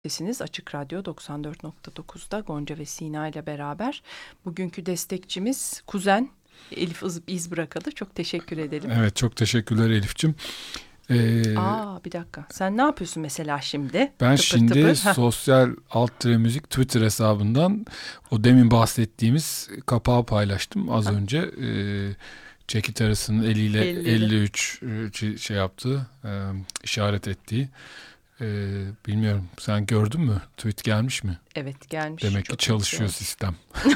Sesiniz Açık Radyo 94.9'da Gonca ve Sina ile beraber. Bugünkü destekçimiz kuzen Elif İzbırakalı. Çok teşekkür edelim. Evet, çok teşekkürler Elif'ciğim. Bir dakika. Sen ne yapıyorsun mesela şimdi? Ben tıpır şimdi tıpır. sosyal müzik Twitter hesabından o demin bahsettiğimiz kapağı paylaştım az önce. Çekit arasının eliyle 53 şey yaptığı, işaret ettiği. Bilmiyorum, sen gördün mü? Tweet gelmiş mi? Evet, gelmiş. Demek ki çalışıyor sistem.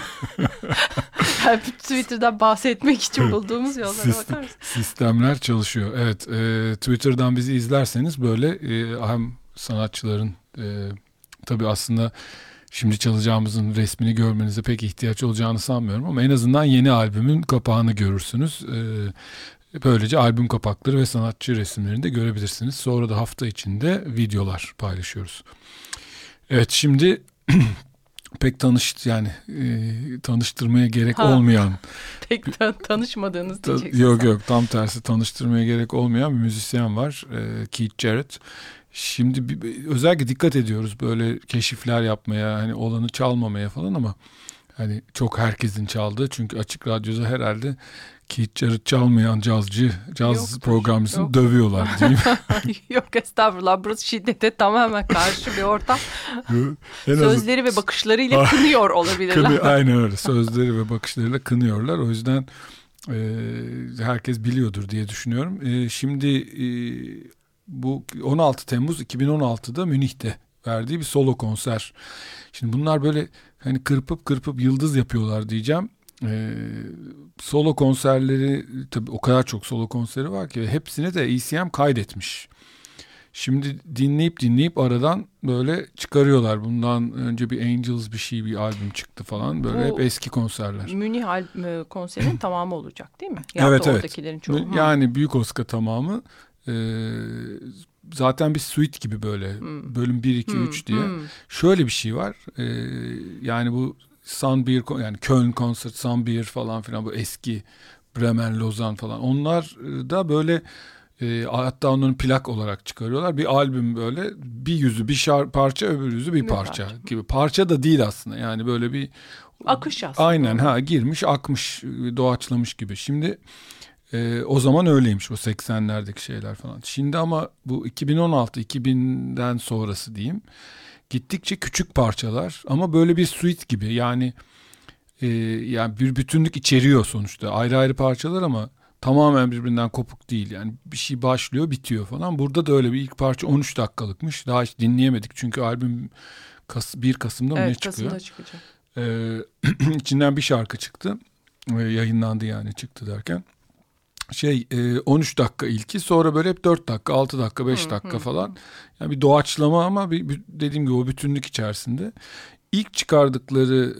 Twitter'dan bahsetmek için bulduğumuz yollara bakar mısın? Sistemler çalışıyor. Evet, Twitter'dan bizi izlerseniz böyle hem sanatçıların tabii aslında şimdi çalacağımızın resmini görmenize pek ihtiyaç olacağını sanmıyorum ama en azından yeni albümün kapağını görürsünüz. Böylece albüm kapakları ve sanatçı resimlerini de görebilirsiniz. Sonra da hafta içinde videolar paylaşıyoruz. Evet, şimdi pek tanıştırmaya gerek olmayan. Pek tanışmadığınız diyeceksiniz. Yok, tam tersi, tanıştırmaya gerek olmayan bir müzisyen var. Keith Jarrett. Şimdi özellikle dikkat ediyoruz böyle keşifler yapmaya, hani olanı çalmamaya falan ama hani çok herkesin çaldığı, çünkü Açık Radyo'da herhalde Keith Jarrett çalmayan caz programcısını dövüyorlar değil mi? Yok estağfurullah, burası şiddete tamamen karşı bir ortam. Sözleri ve bakışlarıyla kınıyor olabilirler. Aynen öyle, sözleri ve bakışlarıyla kınıyorlar, o yüzden herkes biliyordur diye düşünüyorum. Şimdi bu 16 Temmuz 2016'da Münih'te verdiği bir solo konser. Şimdi bunlar böyle hani kırpıp yıldız yapıyorlar diyeceğim. Solo konserleri, tabii o kadar çok solo konseri var ki hepsini de ECM kaydetmiş. Şimdi dinleyip aradan böyle çıkarıyorlar. Bundan önce bir Angels bir albüm çıktı falan. Böyle hep eski konserler. Münih konserinin tamamı olacak değil mi? Ya evet. Oradakilerin çoğu. Yani büyük oska tamamı. Zaten bir suite gibi böyle. Bölüm 1, 2, 3 diye. Şöyle bir şey var. Yani bu Sunbeer, yani Köln Concert, Sunbeer falan filan, bu eski Bremen, Lozan falan. Onlar da böyle hatta onların plak olarak çıkarıyorlar. Bir albüm böyle, bir yüzü bir parça, öbür yüzü bir parça gibi. Parça da değil aslında. Yani böyle bir akış aslında. Aynen, girmiş akmış, doğaçlamış gibi. Şimdi o zaman öyleymiş, o 80'lerdeki şeyler falan. Şimdi ama bu 2016-2000'den sonrası diyeyim. Gittikçe küçük parçalar ama böyle bir suite gibi. Yani bir bütünlük içeriyor sonuçta. Ayrı ayrı parçalar ama tamamen birbirinden kopuk değil. Yani bir şey başlıyor, bitiyor falan. Burada da öyle bir ilk parça 13 dakikalıkmış. Daha hiç dinleyemedik çünkü albüm 1 Kasım'da mı ne çıkıyor? Kasım'da çıkacak. İçinden bir şarkı çıktı. Yayınlandı, yani çıktı derken. 13 dakika ilki, sonra böyle hep 4 dakika, 6 dakika, 5 dakika falan. Yani bir doğaçlama ama dediğim gibi o bütünlük içerisinde. İlk çıkardıkları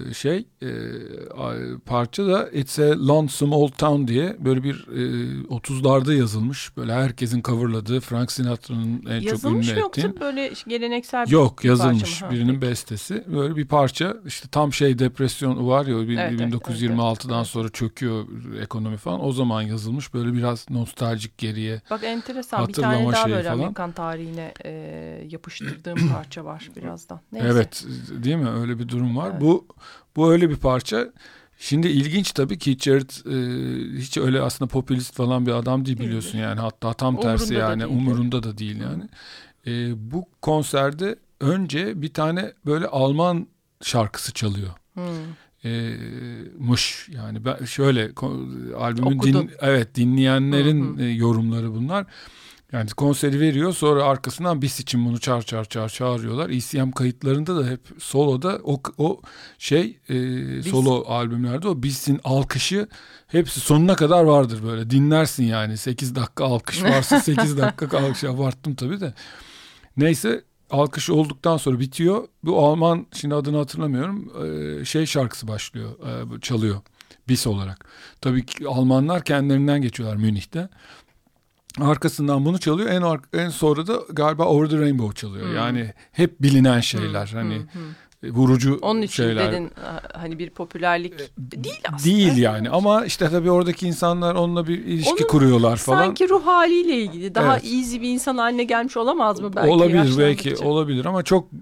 parça da It's a Lonesome Old Town diye, böyle bir 30'larda yazılmış, böyle herkesin coverladığı, Frank Sinatra'nın en çok ünlü ettiği. Yazılmış mı yoksa böyle geleneksel Yok, bir yazılmış parça mı? Birinin bestesi. Böyle bir parça, işte tam depresyon var ya, 1926'dan sonra çöküyor ekonomi falan, o zaman yazılmış, böyle biraz nostaljik, geriye bak enteresan, hatırlama bir tane daha böyle falan. Amerikan tarihine yapıştırdığım parça var birazdan. Neyse. Evet, değil mi? Öyle bir durum var. Evet. Bu öyle bir parça. Şimdi ilginç tabii ki Jarrett hiç öyle aslında popülist falan bir adam değil, biliyorsun yani. Hatta tam tersi, yani umurunda da değil yani. Bu konserde önce bir tane böyle Alman şarkısı çalıyor. Yani ben şöyle albümün dinleyenlerin yorumları bunlar. Yani konseri veriyor, sonra arkasından Bis için bunu çağırıyorlar. ECM kayıtlarında da hep soloda solo albümlerde o Bis'in alkışı hepsi sonuna kadar vardır böyle. Dinlersin yani, 8 dakika alkış varsa 8 dakika alkış, abarttım tabii de. Neyse, alkış olduktan sonra bitiyor. Bu Alman, şimdi adını hatırlamıyorum, şarkısı başlıyor, çalıyor Bis olarak. Tabii ki Almanlar kendilerinden geçiyorlar Münih'te. Arkasından bunu çalıyor. En sonra da galiba Over the Rainbow çalıyor. Yani hep bilinen şeyler. vurucu Onun için şeyler. dedin hani bir popülerlik değil aslında. Değil yani ama işte tabii oradaki insanlar onunla bir ilişki Onun kuruyorlar falan. Sanki ruh haliyle ilgili daha Evet. easy bir insan haline gelmiş olamaz mı belki? Olabilir belki yaşlandıkça? olabilir ama çok